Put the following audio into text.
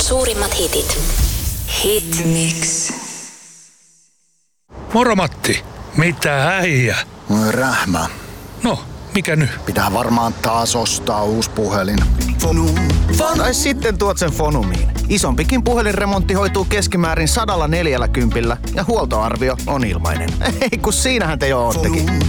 suurimmat hitit. Hitmix. Moro Matti, mitä äijä? Rähmä. No, mikä nyt? Pitää varmaan taas ostaa uusi puhelin. Tai sitten tuot sen Fonumiin. Isompikin puhelinremontti hoituu keskimäärin 140 ja huoltoarvio on ilmainen. Ei kun siinähän te jo oottekin.